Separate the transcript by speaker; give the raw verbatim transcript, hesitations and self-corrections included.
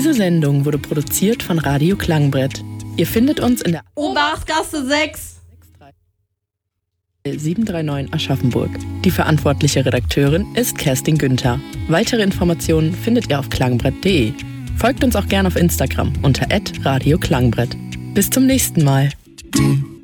Speaker 1: Diese Sendung wurde produziert von Radio Klangbrett. Ihr findet uns in der
Speaker 2: Oberstgasse sechs
Speaker 1: sieben drei neun Aschaffenburg. Die verantwortliche Redakteurin ist Kerstin Günther. Weitere Informationen findet ihr auf klangbrett punkt de. Folgt uns auch gerne auf Instagram unter at radio klangbrett. Bis zum nächsten Mal.